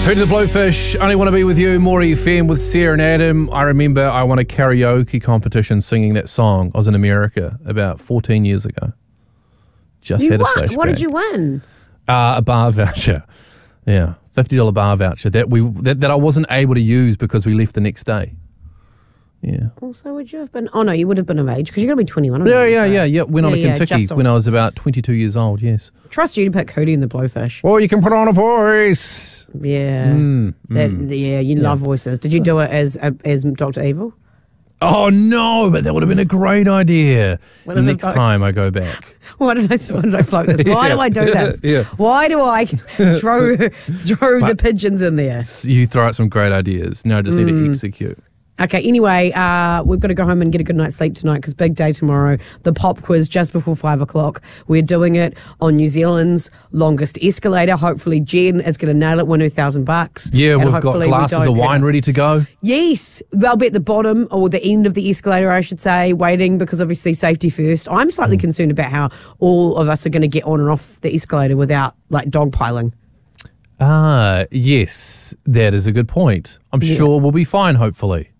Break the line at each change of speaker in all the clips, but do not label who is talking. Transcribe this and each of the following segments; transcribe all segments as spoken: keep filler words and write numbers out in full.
Hootie the Blowfish, Only Want to Be With You, More F M with Sarah and Adam. I remember I won a karaoke competition singing that song. I was in America about fourteen years ago. Just
you
had a
won?
flashback.
What did you win?
Uh, a bar voucher. Yeah, fifty dollars bar voucher that we that, that I wasn't able to use because we left the next day. Yeah.
Also, would you have been? Oh no, you would have been of age because you're gonna be twenty-one.
Yeah, yeah, yeah, yeah. Went on
yeah,
a
yeah,
Kentucky
just on.
when I was about twenty-two years old. Yes.
Trust you to pick Hootie and the Blowfish.
Or you can put on a voice.
Yeah.
Mm,
that,
mm.
Yeah, you love voices. Did you do it as as Doctor Evil?
Oh no, but that would have been a great idea.
What
Next
if I-
time I go back.
Why did I? Why did I float this? Why
Yeah.
do I do this?
Yeah.
Why do I throw throw the pigeons in there?
You throw out some great ideas. Now I just need to execute.
Okay, anyway, uh, we've got to go home and get a good night's sleep tonight because big day tomorrow. The pop quiz just before five o'clock. We're doing it on New Zealand's longest escalator. Hopefully Jen is going to nail it, win her thousand bucks.
Yeah,
and
we've got
hopefully we
glasses
don't
of wine
hit us.
ready to go.
Yes, they'll be at the bottom or the end of the escalator, I should say, waiting because obviously safety first. I'm slightly
Mm.
concerned about how all of us are going to get on and off the escalator without like dogpiling.
Ah, yes, that is a good point. I'm
Yeah.
sure we'll be fine, hopefully.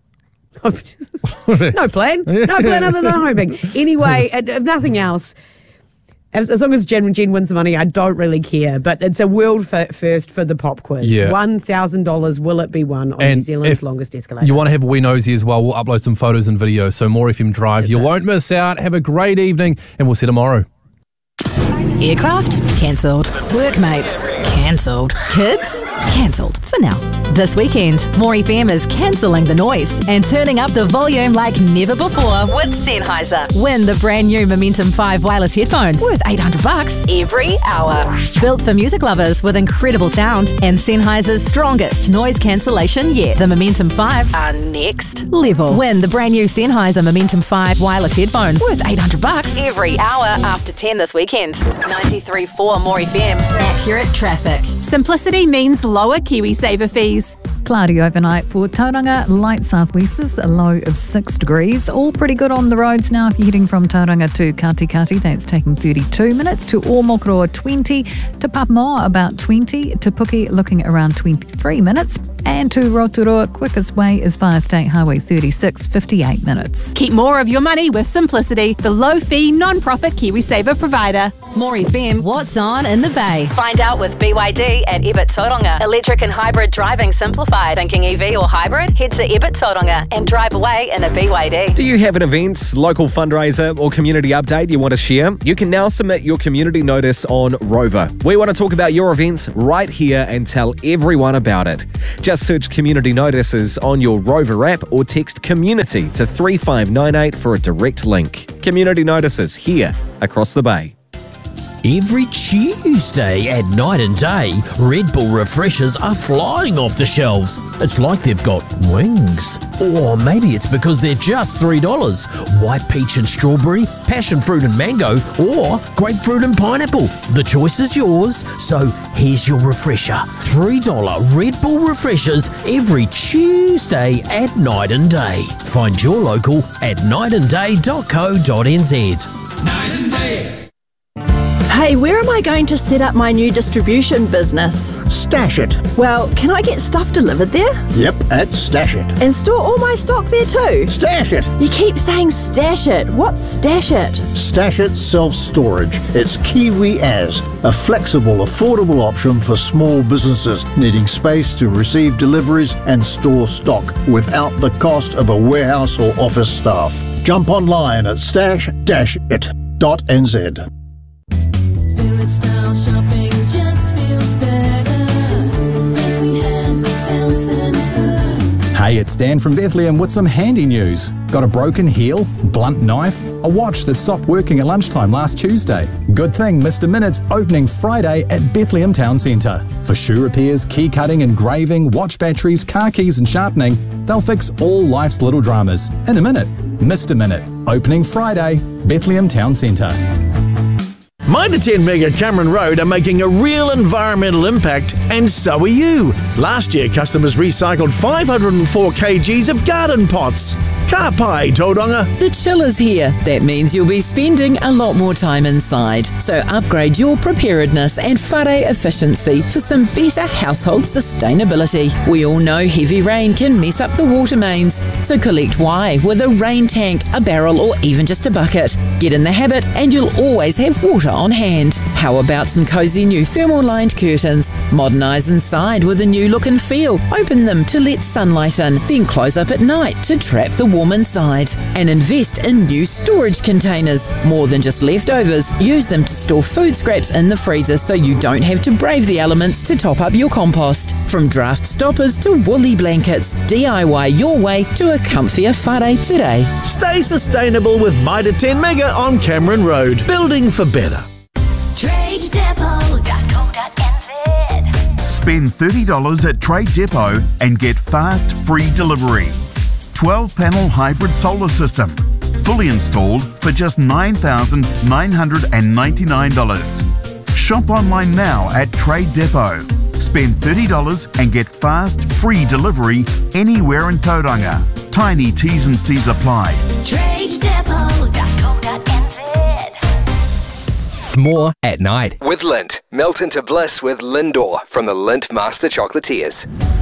No plan. No plan other than hoping. Anyway, and if nothing else, as, as long as Jen, Jen wins the money, I don't really care. But it's a world f- first for the pop quiz.
Yeah.
one thousand dollars will it be won on
And
New Zealand's
if
longest escalator?
You want to have a wee nosy as well, we'll upload some photos and videos. So more F M Drive.
That's
you
it.
won't miss out. Have a great evening and we'll see you tomorrow.
Aircraft? Cancelled. Workmates? Cancelled. Kids? Cancelled. For now. This weekend, More F M is cancelling the noise and turning up the volume like never before with Sennheiser. Win the brand new Momentum five wireless headphones worth eight hundred bucks every hour. Built for music lovers with incredible sound and Sennheiser's strongest noise cancellation yet. The Momentum fives are next level. Win the brand new Sennheiser Momentum five wireless headphones worth eight hundred bucks every hour after ten this weekend. ninety-three point four More F M. Accurate traffic.
Simplicity means lower KiwiSaver fees.
Cloudy overnight for Tauranga, light southwesters, a low of six degrees. All pretty good on the roads now if you're heading from Tauranga to Katikati. That's taking thirty-two minutes. To Omokoroa, twenty. To Papamoa, about twenty. To Puki, looking around twenty-three minutes. And to Rotorua, quickest way is via State Highway thirty-six, fifty-eight minutes.
Keep more of your money with Simplicity, the low-fee, non-profit KiwiSaver provider.
More F M, what's on in the Bay? Find out with B Y D at Ebert Tauranga. Electric and hybrid driving simplified. Thinking E V or hybrid? Head to Ebert Tauranga and drive away in a B Y D.
Do you have an event, local fundraiser or community update you want to share? You can now submit your community notice on Rover. We want to talk about your event right here and tell everyone about it. Just search community notices on your Rover app or text community to three five nine eight for a direct link. Community notices here across the Bay.
Every Tuesday at night and day, Red Bull refreshers are flying off the shelves. It's like they've got wings. Or maybe it's because they're just three dollars. White peach and strawberry, passion fruit and mango, or grapefruit and pineapple. The choice is yours, so here's your refresher. three dollars Red Bull refreshers every Tuesday at night and day. Find your local at night and day dot co dot n z.
Night and Day.
Hey, where am I going to set up my new distribution business?
Stash It.
Well, can I get stuff delivered there?
Yep, at Stash It.
And store all my stock there too?
Stash It.
You keep saying Stash It. What's Stash It?
Stash It Self-Storage. It's Kiwi As, a flexible, affordable option for small businesses needing space to receive deliveries and store stock without the cost of a warehouse or office staff. Jump online at stash dash it dot n z.
Village style shopping just feels better. Bethlehem Town Centre.
Hey, it's Dan from Bethlehem with some handy news. Got a broken heel, blunt knife, a watch that stopped working at lunchtime last Tuesday? Good thing Mister Minute's opening Friday at Bethlehem Town Centre. For shoe repairs, key cutting, engraving, watch batteries, car keys and sharpening, they'll fix all life's little dramas in a minute. Mister Minute, opening Friday, Bethlehem Town Centre.
Mitre ten Mega Cameron Road are making a real environmental impact, and so are you. Last year, customers recycled five hundred four kilograms of garden pots. Ka pai, Tauranga.
The chill is here. That means you'll be spending a lot more time inside. So upgrade your preparedness and whare efficiency for some better household sustainability. We all know heavy rain can mess up the water mains. So collect Y with a rain tank, a barrel, or even just a bucket. Get in the habit and you'll always have water on hand. How about some cozy new thermal lined curtains? Modernise inside with a new look and feel. Open them to let sunlight in, then close up at night to trap the warm inside. And invest in new storage containers. More than just leftovers, use them to store food scraps in the freezer so you don't have to brave the elements to top up your compost. From draft stoppers to woolly blankets, D I Y your way to a comfier whare today.
Stay sustainable with Mitre ten Mega on Cameron Road. Building for better.
trade depot dot co dot n z.
Spend thirty dollars at Trade Depot and get fast, free delivery. twelve panel hybrid solar system. Fully installed for just nine thousand nine hundred ninety-nine dollars. Shop online now at Trade Depot. Spend thirty dollars and get fast, free delivery anywhere in Tauranga. Tiny T's and C's apply.
trade depot dot co dot n z.
More at night with Lindt. Melt into bliss with Lindor from the Lindt Master Chocolatiers.